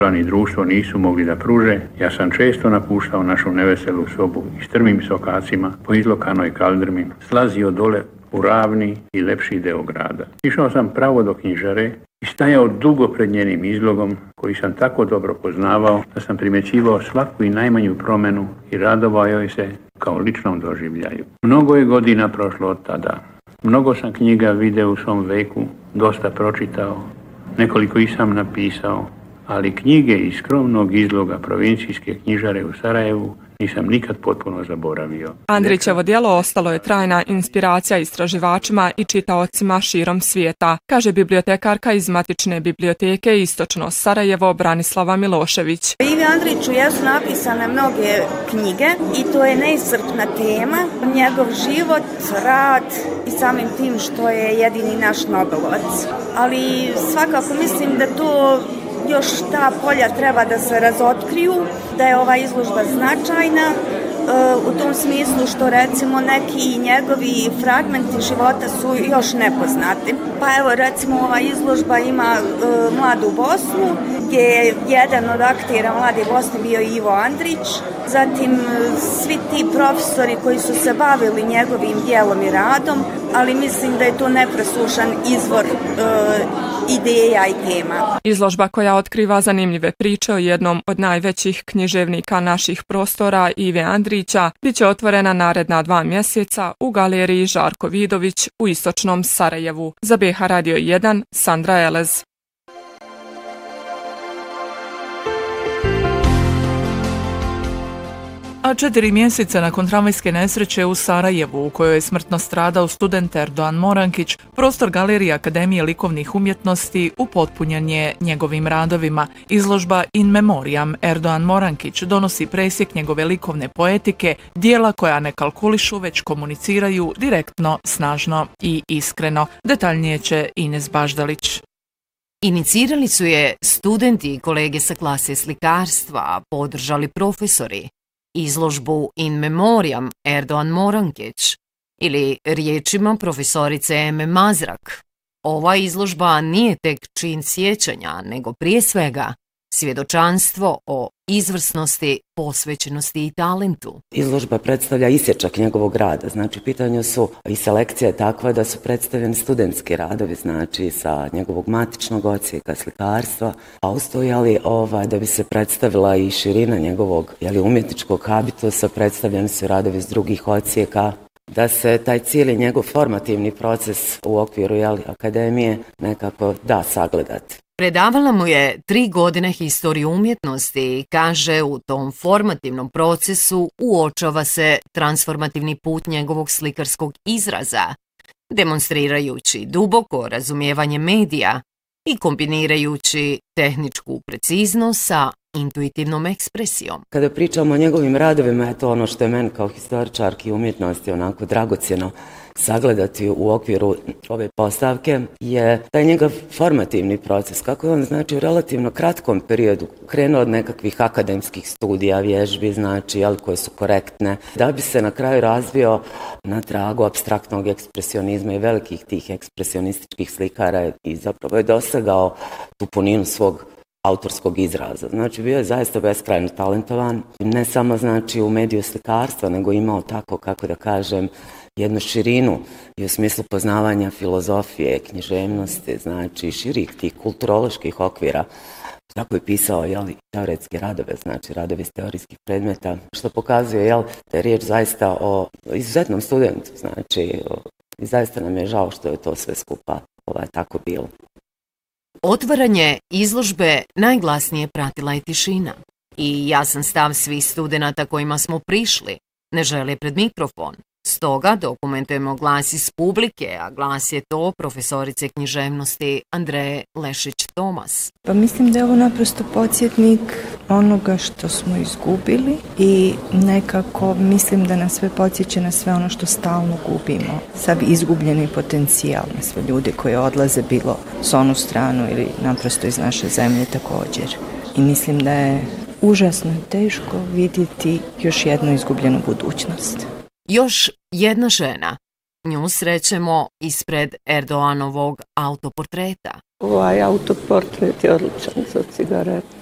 ni društvo nisu mogli da pruže, ja sam često napuštao našu neveselu sobu i strmim sokacima po izlokanoj kaldrmi slazio dole u ravni i lepši deo grada. Išao sam pravo do knjižare i stajao dugo pred njenim izlogom koji sam tako dobro poznavao da sam primjećivao svaku i najmanju promenu i radovao joj se kao ličnom doživljaju. Mnogo je godina prošlo od tada. Mnogo sam knjiga video u svom veku, dosta pročitao, nekoliko i sam napisao, ali knjige iz skromnog izloga provincijske knjižare u Sarajevu nisam nikad potpuno zaboravio. Andrićevo djelo ostalo je trajna inspiracija istraživačima i čitaocima širom svijeta, kaže bibliotekarka iz Matične biblioteke Istočno Sarajevo Branislava Milošević. Ivi Andriću jesu napisane mnoge knjige i to je neiscrpna tema. Njegov život, rad i samim tim što je jedini naš Nobelovac. Ali svakako mislim da to još ta polja treba da se razotkriju, da je ova izložba značajna u tom smislu što recimo neki njegovi fragmenti života su još nepoznati. Pa evo recimo ova izložba ima Mladu Bosnu gdje je jedan od aktera Mlade Bosne bio Ivo Andrić, zatim svi ti profesori koji su se bavili njegovim djelom i radom, ali mislim da je to nepresušan izvor ideja i tema. Izložba koja otkriva zanimljive priče o jednom od najvećih književnika naših prostora Ive Andrića bit će otvorena naredna 2 mjeseca u galeriji Žarko Vidović u Istočnom Sarajevu. Za BH Radio 1, Sandra Elez. A 4 mjeseca nakon tramvajske nesreće u Sarajevu, u kojoj je smrtno stradao student Erdoan Morankić, prostor Galerije Akademije likovnih umjetnosti upotpunjen je njegovim radovima. Izložba In Memoriam Erdoan Morankić donosi presjek njegove likovne poetike, dijela koja ne kalkulišu, već komuniciraju direktno, snažno i iskreno. Detaljnije će Ines Baždalić. Inicirali su je studenti i kolege sa klase slikarstva, a podržali profesori. Izložbu In Memoriam Erdoan Morankić ili riječima profesorice Eme Mazrak. Ova izložba nije tek čin sjećanja, nego prije svega svjedočanstvo o izvrsnosti, posvećenosti i talentu. Izložba predstavlja isječak njegovog rada, znači pitanje su i selekcija je takva da su predstavljeni studentski radovi, znači sa njegovog matičnog odsjeka slikarstva, a ustojali da bi se predstavila i širina njegovog umjetničkog habitusa, predstavljeni su radovi iz drugih odsjeka, da se taj cijeli njegov formativni proces u okviru akademije nekako da sagledati. Predavala mu je 3 godine historiju umjetnosti i kaže u tom formativnom procesu uočava se transformativni put njegovog slikarskog izraza, demonstrirajući duboko razumijevanje medija i kombinirajući tehničku preciznost sa intuitivnom ekspresijom. Kada pričamo o njegovim radovima, je to ono što je meni kao historičarki umjetnosti onako dragocjeno sagledati u okviru ove postavke, je taj njegov formativni proces, kako je on znači u relativno kratkom periodu krenuo od nekakvih akademskih studija, vježbi, znači, koje su korektne, da bi se na kraju razvio na tragu apstraktnog ekspresionizma i velikih tih ekspresionističkih slikara i zapravo je dosegao tu puninu svog autorskog izraza. Znači, bio je zaista beskrajno talentovan, ne samo znači u mediju slikarstva, nego imao tako, kako da kažem, jednu širinu i u smislu poznavanja filozofije, književnosti, znači širih tih kulturoloških okvira. Tako je pisao teoretske radove, znači radovi iz teorijskih predmeta, što pokazuje da je riječ zaista o izuzetnom studentu, znači i zaista nam je žao što je to sve skupa tako bilo. Otvaranje izložbe najglasnije pratila je tišina i jasan stav svih studenata kojima smo prišli, ne žele pred mikrofon. Stoga dokumentujemo glas iz publike, a glas je to profesorice književnosti Andreje Lešić-Tomas. Pa mislim da je ovo naprosto podsjetnik onoga što smo izgubili i nekako mislim da nas sve podsjeća na sve ono što stalno gubimo. Sav izgubljeni potencijal na sve ljude koje odlaze bilo s onu stranu ili naprosto iz naše zemlje također. I mislim da je užasno teško vidjeti još jednu izgubljenu budućnost. Još jedna žena. Nju srećemo ispred Erdoanovog autoportreta. Ovaj autoportret je odličan za cigaretu.